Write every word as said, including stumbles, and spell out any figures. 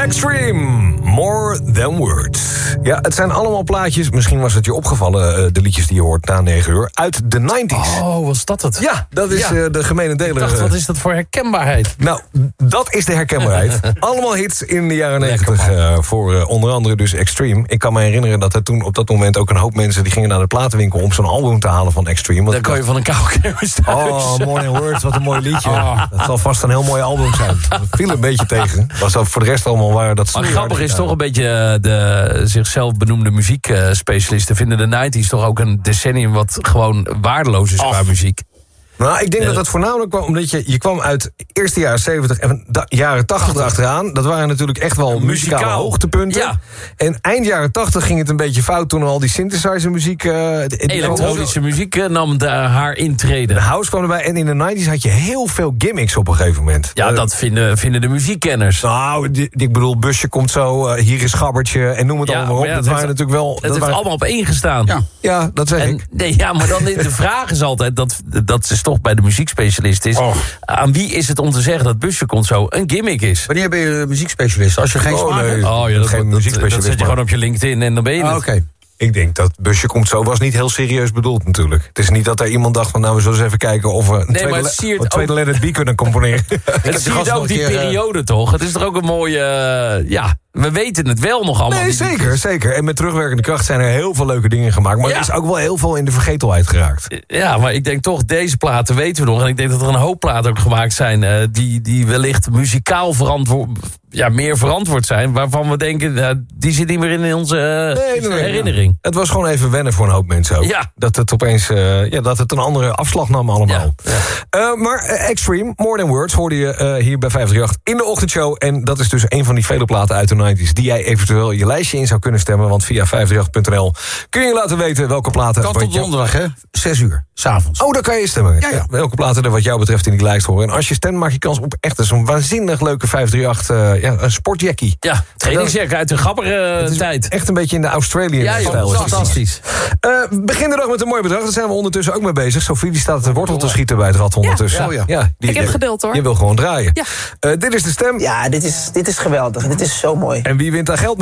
Extreme, More Than Words. Ja, het zijn allemaal plaatjes, misschien was het je opgevallen, de liedjes die je hoort na negen uur, uit de negentig. Oh, was dat het? Ja, dat is ja. de gemene deler. Ik dacht, wat is dat voor herkenbaarheid? Nou, dat is de herkenbaarheid. Allemaal hits in de jaren negentig, uh, voor uh, onder andere dus Extreme. Ik kan me herinneren dat er toen op dat moment ook een hoop mensen die gingen naar de platenwinkel om zo'n album te halen van Extreme. Dan kan je van een koude kermis thuis. Oh, More Than Words, wat een mooi liedje. Oh. Dat zal vast een heel mooi album zijn. Dat viel een beetje tegen. Was dat voor de rest allemaal waar dat. Maar grappig is toch een beetje de zichzelf benoemde muziekspecialisten vinden de negentig toch ook een decennium wat gewoon waardeloos is qua muziek. Nou, ik denk uh, dat dat voornamelijk kwam omdat je, je kwam uit eerste jaren zeventig en da, jaren tachtig erachteraan. Dat waren natuurlijk echt wel muzikale muzikaal. hoogtepunten. Ja. En eind jaren tachtig ging het een beetje fout toen al die synthesizer muziek. Uh, Elektronische muziek uh, nam de, haar intrede. De house kwam erbij en in de negentig had je heel veel gimmicks op een gegeven moment. Ja, uh, dat vinden, vinden de muziekkenners. Nou, die, ik bedoel, busje komt zo, uh, hier is gabbertje en noem het ja, allemaal op. Ja, dat waren natuurlijk wel. Het dat heeft waren... allemaal op één gestaan. Ja, ja dat zeg en, ik. Nee, ja, maar dan de vraag is altijd dat dat is toch bij de muziekspecialist is. Oh. Aan wie is het om te zeggen dat busje komt zo een gimmick is? Wanneer ben je muziekspecialist? Als je geen oh, smaak nee, hebt? Oh, ja, dat, geen dat, dat, dat zet je gewoon op je LinkedIn en dan ben je ah, het. Oké. Okay. Ik denk dat busje komt zo was niet heel serieus bedoeld natuurlijk. Het is niet dat er iemand dacht van nou we zullen eens even kijken of we een nee, tweede, le- een tweede Let It Be kunnen componeren. Het zie ook die keer, periode toch? Het is toch ook een mooie uh, ja. We weten het wel nog allemaal. Nee, zeker, zeker. En met terugwerkende kracht zijn er heel veel leuke dingen gemaakt. Maar ja. er is ook wel heel veel in de vergetelheid geraakt. Ja, maar ik denk toch, deze platen weten we nog. En ik denk dat er een hoop platen ook gemaakt zijn... Uh, die, die wellicht muzikaal verantwoord, ja, meer verantwoord zijn. Waarvan we denken, uh, die zit niet meer in onze uh, nee, nee, nee, herinnering. Ja. Het was gewoon even wennen voor een hoop mensen ook. Ja. Dat het opeens uh, ja, dat het een andere afslag nam allemaal. Ja. Ja. Uh, maar uh, Extreme, More Than Words, hoorde je uh, hier bij vijf drie acht in de ochtendshow. En dat is dus een van die vele platen uit de negentig die jij eventueel je lijstje in zou kunnen stemmen. Want via vijf drie acht punt n l kun je laten weten welke platen... Kan tot donderdag, hè? Zes uur, 's avonds. Oh, dan kan je stemmen. Ja, ja. Welke platen er wat jou betreft in die lijst horen. En als je stemt, maak je kans op echt zo'n waanzinnig leuke vijf drie acht uh, ja, een sportjackie. Ja, trainingsjack uit de grappige tijd. Echt een beetje in de Australian ja, stijl. Fantastisch. Uh, begin de dag met een mooi bedrag. Daar zijn we ondertussen ook mee bezig. Sophie die staat het wortel te schieten bij het rad ondertussen. Ja, ja. ja die, ik heb geduld hoor. Je wil gewoon draaien. Ja. Uh, dit is de stem. Ja, dit is, dit is geweldig. Dit is zo mooi. En wie wint daar geld